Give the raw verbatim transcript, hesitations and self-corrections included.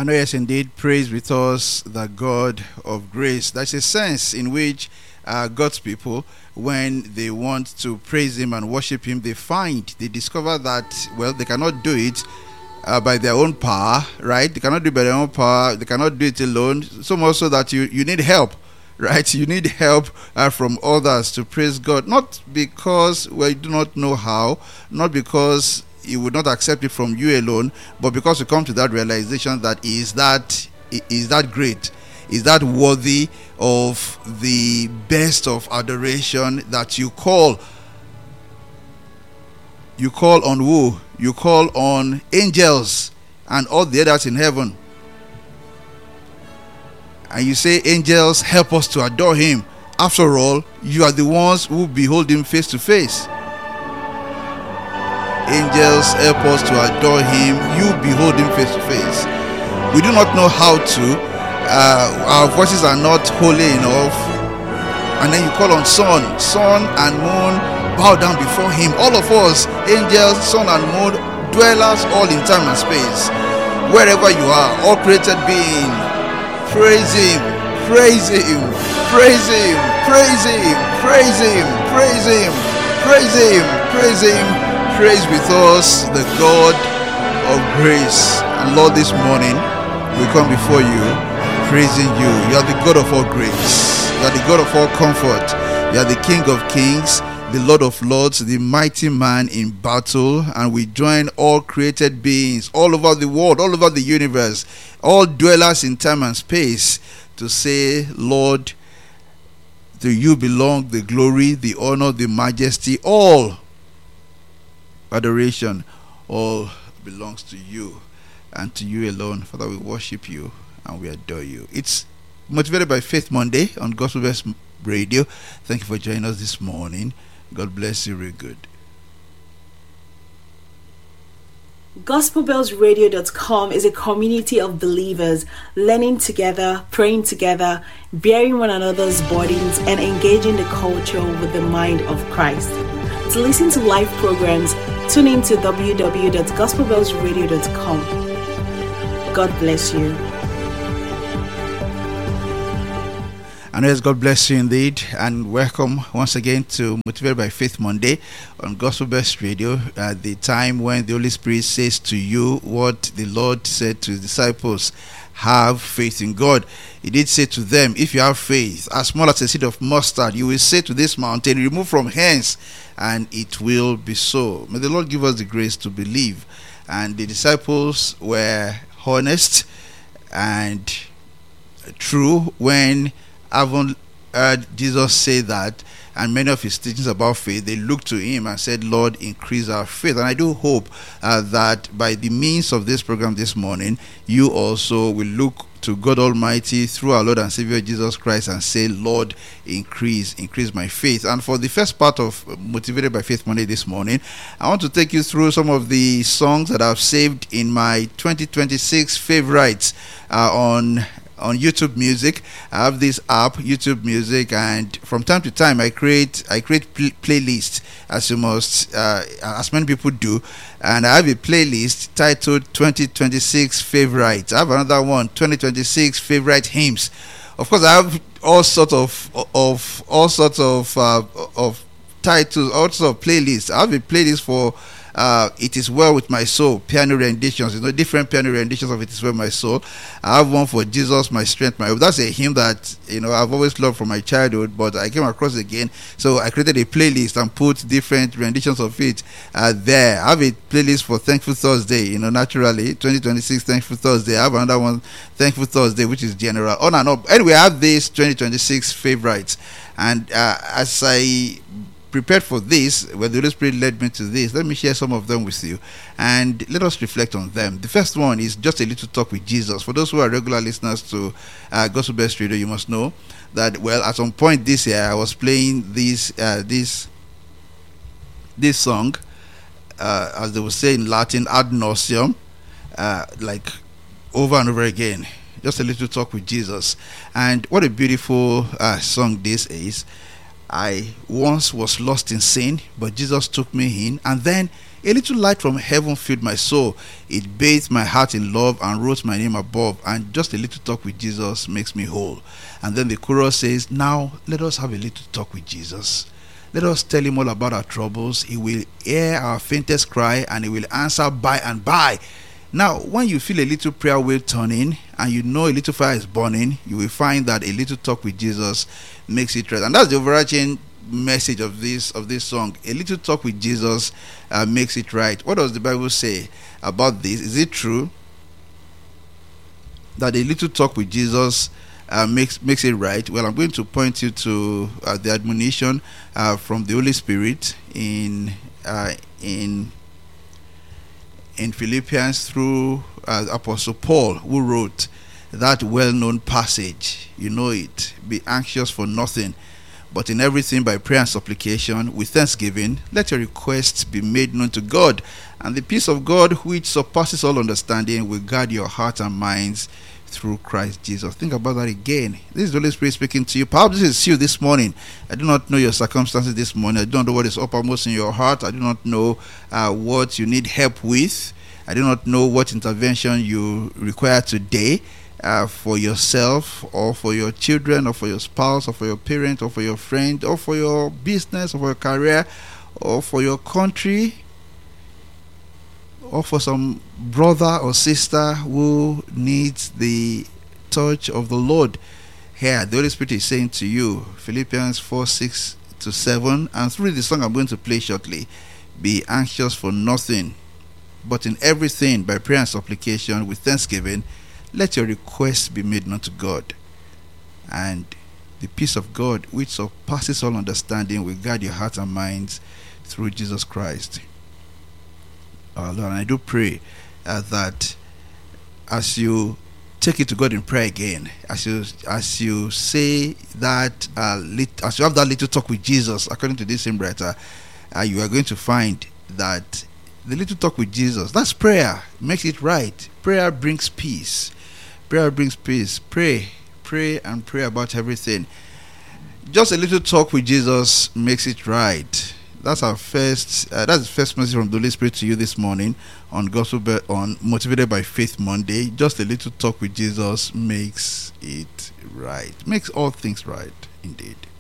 I know, yes, indeed, praise with us the God of grace. There's a sense in which uh, God's people, when they want to praise Him and worship Him, they find, they discover that, well, they cannot do it uh, by their own power, right? They cannot do it by their own power. They cannot do it alone. So much so that you, you need help, right? You need help uh, from others to praise God. Not because well, you do not know how, not because He would not accept it from you alone, but because you come to that realization that is that is that great, is that worthy of the best of adoration, that you call you call on who? You call on angels and all the others in heaven, and you say, angels, help us to adore Him. After all, you are the ones who behold Him face to face. Angels, help us to adore Him. You behold Him face to face. We do not know how to. Uh, our voices are not holy enough. And then you call on sun. Sun and moon, bow down before Him. All of us, angels, sun and moon, dwellers all in time and space. Wherever you are, all created being, praise Him, praise Him, praise Him, praise Him, praise Him, praise Him, praise Him, praise Him. Praise with us the God of grace. And Lord, this morning we come before you praising you. You are the God of all grace. You are the God of all comfort. You are the King of kings, the Lord of lords, the mighty man in battle. And we join all created beings all over the world, all over the universe, all dwellers in time and space, to say, Lord, to you belong the glory, the honor, the majesty, all adoration, all belongs to you and to you alone. Father, we worship you and we adore you. It's Motivated by Faith Monday on Gospel Bells Radio. Thank you for joining us this morning. God bless you real good. gospel bells radio dot com is a community of believers learning together, praying together, bearing one another's burdens, and engaging the culture with the mind of Christ. To listen to live programs, tune in to w w w dot gospel bells radio dot com. God bless you. And yes, God bless you indeed, and welcome once again to Motivated by Faith Monday on Gospel Bells Radio, at the time when the Holy Spirit says to you what the Lord said to His disciples: have faith in God. He did say to them, if you have faith as small as a seed of mustard, you will say to this mountain, remove from hence, and it will be so. May the Lord give us the grace to believe. And the disciples were honest and true when, having heard Jesus say that, and many of His teachings about faith, they looked to Him and said, Lord, increase our faith. And I do hope uh, that by the means of this program this morning, you also will look to God Almighty through our Lord and Savior Jesus Christ and say, Lord, increase, increase my faith. And for the first part of Motivated by Faith Monday this morning, I want to take you through some of the songs that I've saved in my twenty twenty-six favorites uh, on on YouTube Music. I have this app, YouTube Music, and from time to time I create I create pl- playlists, as you must uh, as many people do. And I have a playlist titled twenty twenty-six Favorites. I have another one, twenty twenty-six Favorite Hymns. Of course, I have all sorts of of all sorts of uh, of titles, all sorts of playlists. I have a playlist for Uh, It Is Well With My Soul, piano renditions, you know, different piano renditions of It Is Well With My Soul. I have one for Jesus, My Strength, My Hope. That's a hymn that, you know, I've always loved from my childhood, but I came across it again, so I created a playlist and put different renditions of it uh, there. I have a playlist for Thankful Thursday, you know, naturally, twenty twenty-six Thankful Thursday. I have another one, Thankful Thursday, which is general, on and up. Anyway, I have these twenty twenty-six favorites, and uh, as I prepared for this, when the Holy Spirit led me to this, let me share some of them with you and let us reflect on them. The first one is just a little talk with Jesus. For those who are regular listeners to uh, Gospel Bells Radio, you must know that, well, at some point this year I was playing this uh, this this song, uh, as they would say in Latin, ad nauseum, uh, like over and over again. Just a little talk with Jesus. And what a beautiful uh, song this is. I once was lost in sin, but Jesus took me in, and then A little light from heaven filled my soul. It bathed my heart in love and wrote my name above. And just a little talk with Jesus makes me whole. And then the chorus says, now let us have a little talk with Jesus. Let us tell him all about our troubles. He will hear our faintest cry and he will answer by and by. Now, when you feel a little prayer wheel turning and you know a little fire is burning, you will find that a little talk with Jesus makes it right. And that's the overarching message of this of this song. A little talk with Jesus uh, makes it right. What does the Bible say about this? Is it true that a little talk with Jesus uh, makes makes it right? Well, I'm going to point you to uh, the admonition uh, from the Holy Spirit in uh, in. in Philippians through uh, Apostle Paul, who wrote that well-known passage. You know it. Be anxious for nothing, but in everything by prayer and supplication with thanksgiving let your requests be made known to God, and the peace of God which surpasses all understanding will guard your hearts and minds through Christ Jesus. Think about that again. This is the Holy Spirit speaking to you. Perhaps this is you this morning. I do not know your circumstances this morning. I do not know what is uppermost in your heart. I do not know uh, what you need help with. I do not know what intervention you require today uh, for yourself or for your children or for your spouse or for your parent or for your friend or for your business or for your career or for your country, or for some brother or sister who needs the touch of the Lord. Here, the Holy Spirit is saying to you, Philippians four, six to seven, and through the song I'm going to play shortly, be anxious for nothing, but in everything by prayer and supplication with thanksgiving, let your requests be made known to God. And the peace of God, which surpasses all understanding, will guard your hearts and minds through Jesus Christ. Uh, Lord, and I do pray uh, that as you take it to God in prayer again, as you as you say that, uh, lit, as you have that little talk with Jesus, according to this same writer, uh, you are going to find that the little talk with Jesus, that's prayer, makes it right. Prayer brings peace. Prayer brings peace. Pray, pray, and pray about everything. Just a little talk with Jesus makes it right. That's our first. Uh, that's the first message from the Holy Spirit to you this morning on Gospel Be- on Motivated by Faith Monday. Just a little talk with Jesus makes it right. Makes all things right, indeed.